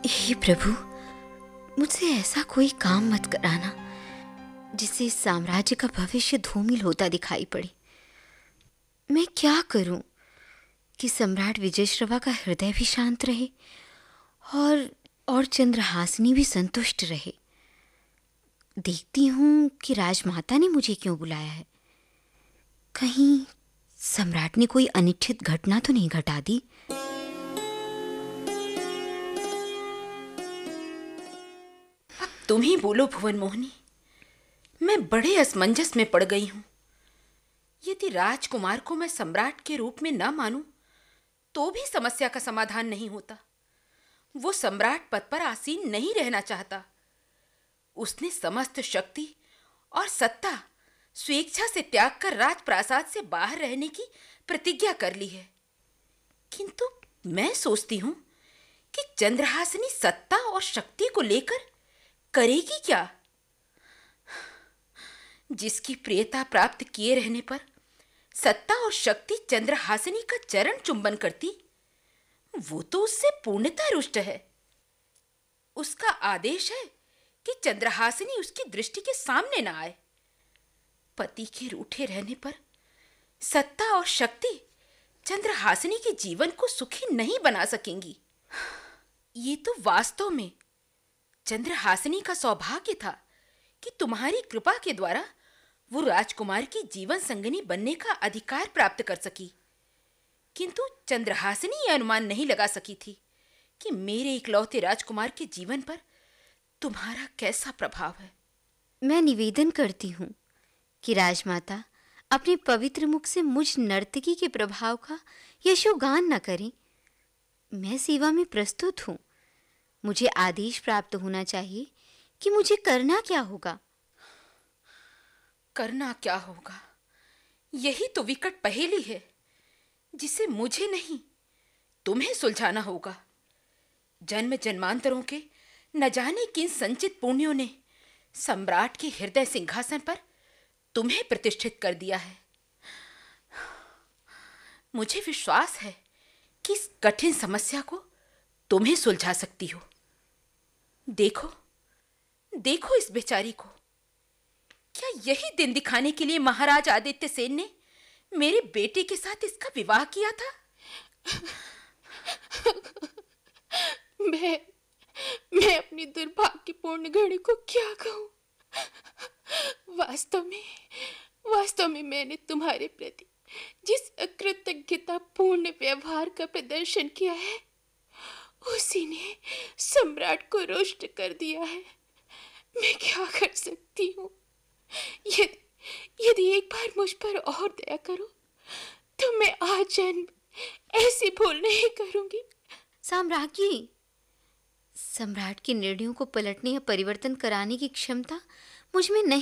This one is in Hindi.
हे प्रभु, मुझसे ऐसा कोई काम मत कराना जिससे इस साम्राज्य का भविष्य धूमिल होता दिखाई पड़े। मैं क्या करूं कि सम्राट विजयश्रवा का हृदय भी शांत रहे और चंद्रहासिनी भी संतुष्ट रहे। देखती हूं कि राजमाता ने मुझे क्यों बुलाया है। कहीं सम्राट ने कोई अनिच्छित घटना तो नहीं घटा दी। अब तुम ही बोलो भुवन मोहिनी, मैं बड़े असमंजस में पड़ गई हूं। यदि राजकुमार को मैं सम्राट के रूप में न मानूं तो भी समस्या का समाधान नहीं होता। वो सम्राट पद पर आसीन नहीं रहना चाहता। उसने समस्त शक्ति और सत्ता स्वेच्छा से त्याग कर राजप्रासाद से बाहर रहने की प्रतिज्ञा कर ली है। किंतु मैं सोचती हूं कि चंद्रहासिनी सत्ता और शक्ति को लेकर करेगी क्या? जिसकी प्रियता प्राप्त किए रहने पर सत्ता और शक्ति चंद्रहासिनी का चरण चुंबन करती, वो तो उससे पूर्णतः रुष्ट है। उसका आदेश है कि चंद्रहासिनी उसकी दृष्टि के सामने न आए। पति के रूठे रहने पर सत्ता और शक्ति चंद्रहासिनी के जीवन को सुखी नहीं बना सकेंगी। ये तो वास्तव में चंद्रहासिनी का सौभाग्य था कि तुम्हारी कृपा के द्वारा वो राजकुमार की जीवन संगिनी बनने का अधिकार प्राप्त कर सकी। किंतु चंद्रहासिनी यह अनुमान नहीं लगा सकी थी कि मेरे इकलौते राजकुमार के जीवन पर तुम्हारा कैसा प्रभाव है। मैं निवेदन करती हूँ कि राजमाता अपने पवित्र मुख से मुझ नर्तकी के प्रभाव का यशोगान न करें। मैं सेवा में प्रस्तुत हूँ। मुझे आदेश प्राप्त होना चाहिए कि मुझे करना क्या होगा। करना क्या होगा, यही तो विकट पहेली है जिसे मुझे नहीं तुम्हें सुलझाना होगा। जन्म जन्मांतरों के न जाने किन संचित पुण्यों ने सम्राट के हृदय सिंहासन पर तुम्हें प्रतिष्ठित कर दिया है। मुझे विश्वास है कि इस कठिन समस्या को तुम्हें सुलझा सकती हो। देखो देखो इस बेचारी को। क्या यही दिन दिखाने के लिए महाराज आदित्य सेन ने मेरे बेटे के साथ इसका विवाह किया था? मैं अपनी दुर्भाग्यपूर्ण घड़ी को क्या कहूँ। वास्तव में मैंने तुम्हारे प्रति जिस अकृतज्ञता पूर्ण व्यवहार का प्रदर्शन किया है, उसी ने सम्राट को रुष्ट कर दिया है। मैं क्या कर सकती हूँ? यदि एक बार मुझ पर और दया करो तो मैं आजन्म ऐसी भूल नहीं करूंगी। साम्राज्ञी, सम्राट के निर्णयों को पलटने या परिवर्तन कराने की क्षमता मुझ में नहीं